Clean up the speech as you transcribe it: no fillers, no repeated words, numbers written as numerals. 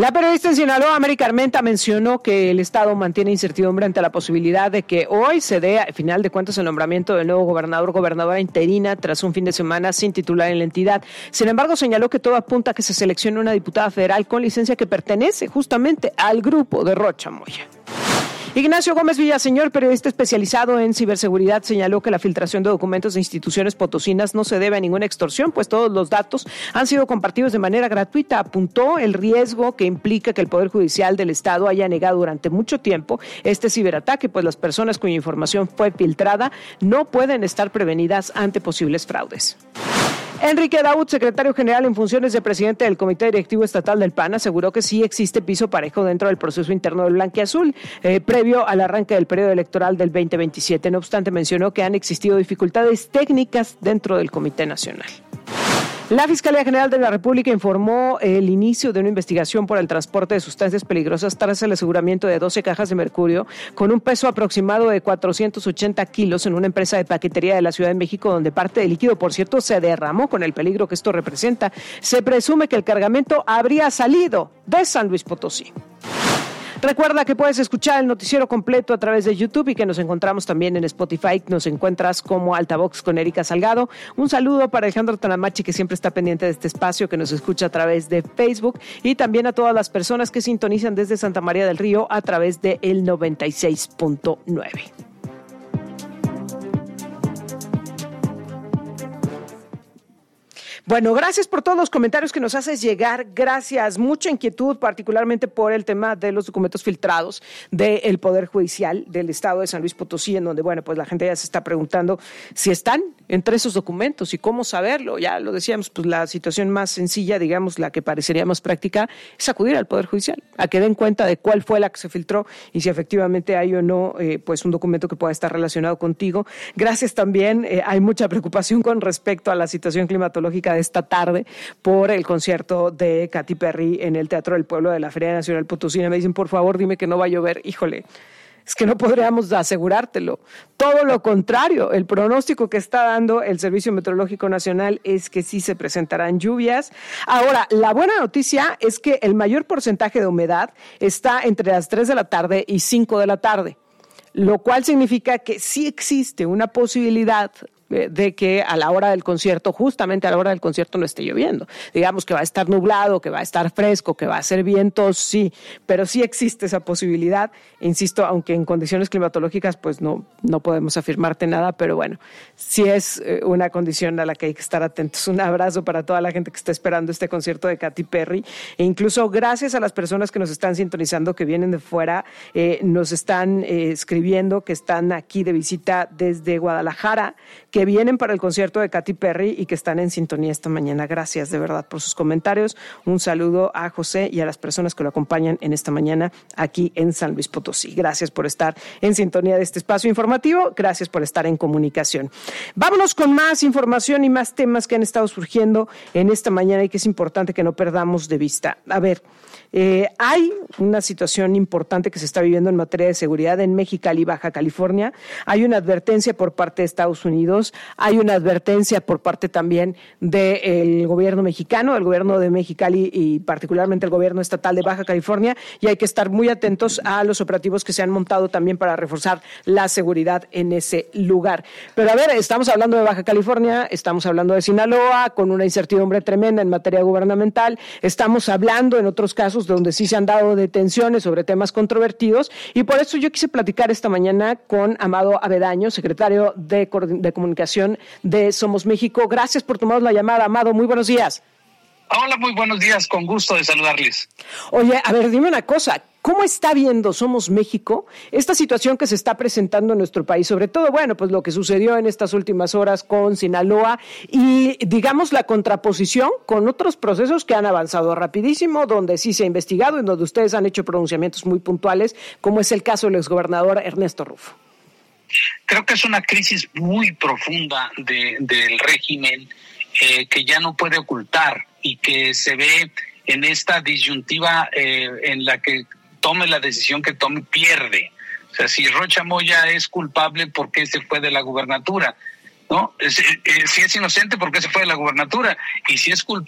La periodista en Sinaloa, América Armenta, mencionó que el Estado mantiene incertidumbre ante la posibilidad de que hoy se dé, al final de cuentas, el nombramiento del nuevo gobernadora interina tras un fin de semana sin titular en la entidad. Sin embargo, señaló que todo apunta a que se seleccione una diputada federal con licencia que pertenece justamente al grupo de Rocha Moya. Ignacio Gómez Villaseñor, periodista especializado en ciberseguridad, señaló que la filtración de documentos de instituciones potosinas no se debe a ninguna extorsión, pues todos los datos han sido compartidos de manera gratuita. Apuntó el riesgo que implica que el Poder Judicial del Estado haya negado durante mucho tiempo este ciberataque, pues las personas cuya información fue filtrada no pueden estar prevenidas ante posibles fraudes. Enrique Daud, secretario general en funciones de presidente del Comité Directivo Estatal del PAN, aseguró que sí existe piso parejo dentro del proceso interno del blanquiazul, previo al arranque del periodo electoral del 2027. No obstante, mencionó que han existido dificultades técnicas dentro del Comité Nacional. La Fiscalía General de la República informó el inicio de una investigación por el transporte de sustancias peligrosas tras el aseguramiento de 12 cajas de mercurio con un peso aproximado de 480 kilos en una empresa de paquetería de la Ciudad de México, donde parte del líquido, por cierto, se derramó con el peligro que esto representa. Se presume que el cargamento habría salido de San Luis Potosí. Recuerda que puedes escuchar el noticiero completo a través de YouTube y que nos encontramos también en Spotify. Nos encuentras como Altavox con Erika Salgado. Un saludo para Alejandro Tanamachi, que siempre está pendiente de este espacio, que nos escucha a través de Facebook, y también a todas las personas que sintonizan desde Santa María del Río a través de el 96.9. Bueno, gracias por todos los comentarios que nos haces llegar. Gracias. Mucha inquietud, particularmente por el tema de los documentos filtrados del Poder Judicial del Estado de San Luis Potosí, en donde, bueno, pues la gente ya se está preguntando si están entre esos documentos y cómo saberlo. Ya lo decíamos, pues la situación más sencilla, digamos, la que parecería más práctica, es acudir al Poder Judicial, a que den cuenta de cuál fue la que se filtró y si efectivamente hay o no, pues un documento que pueda estar relacionado contigo. Gracias también. Hay mucha preocupación con respecto a la situación climatológica de esta tarde por el concierto de Katy Perry en el Teatro del Pueblo de la Feria Nacional Potosina. Me dicen, por favor, dime que no va a llover. Híjole, es que no podríamos asegurártelo. Todo lo contrario, el pronóstico que está dando el Servicio Meteorológico Nacional es que sí se presentarán lluvias. Ahora, la buena noticia es que el mayor porcentaje de humedad está entre las 3 de la tarde y 5 de la tarde, lo cual significa que sí existe una posibilidad de que a la hora del concierto, justamente a la hora del concierto, no esté lloviendo. Digamos que va a estar nublado, que va a estar fresco, que va a ser viento, sí, pero sí existe esa posibilidad. Insisto, aunque en condiciones climatológicas pues no podemos afirmarte nada, pero bueno, sí es una condición a la que hay que estar atentos. Un abrazo para toda la gente que está esperando este concierto de Katy Perry, e incluso gracias a las personas que nos están sintonizando, que vienen de fuera, nos están escribiendo que están aquí de visita desde Guadalajara, que vienen para el concierto de Katy Perry y que están en sintonía esta mañana. Gracias de verdad por sus comentarios. Un saludo a José y a las personas que lo acompañan en esta mañana aquí en San Luis Potosí. Gracias por estar en sintonía de este espacio informativo. Gracias por estar en comunicación. Vámonos con más información y más temas que han estado surgiendo en esta mañana y que es importante que no perdamos de vista. A ver, hay una situación importante que se está viviendo en materia de seguridad en Mexicali, Baja California. Hay una advertencia por parte de Estados Unidos, hay una advertencia por parte también del gobierno mexicano, del gobierno de Mexicali y particularmente el gobierno estatal de Baja California, y hay que estar muy atentos a los operativos que se han montado también para reforzar la seguridad en ese lugar. Pero a ver, estamos hablando de Baja California, estamos hablando de Sinaloa, con una incertidumbre tremenda en materia gubernamental, estamos hablando en otros casos donde sí se han dado detenciones sobre temas controvertidos, y por eso yo quise platicar esta mañana con Amado Avedaño, secretario de Comunicación de Somos México. Gracias por tomarnos la llamada, Amado. Muy buenos días. Hola, muy buenos días. Con gusto de saludarles. Oye, a ver, dime una cosa. ¿Cómo está viendo Somos México esta situación que se está presentando en nuestro país? Sobre todo, bueno, pues lo que sucedió en estas últimas horas con Sinaloa y, digamos, la contraposición con otros procesos que han avanzado rapidísimo, donde sí se ha investigado y donde ustedes han hecho pronunciamientos muy puntuales, como es el caso del exgobernador Ernesto Rufo. Creo que es una crisis muy profunda del régimen que ya no puede ocultar y que se ve en esta disyuntiva en la que tome la decisión que tome, pierde. O sea, si Rocha Moya es culpable, ¿por qué se fue de la gubernatura? ¿No? Si es inocente, ¿por qué se fue de la gubernatura? Y si es culpable,